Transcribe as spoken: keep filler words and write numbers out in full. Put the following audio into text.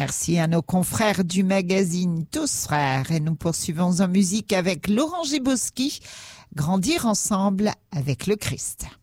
Merci à nos confrères du magazine Tous Frères. Et nous poursuivons en musique avec Laurent Gibowski, Grandir ensemble avec le Christ.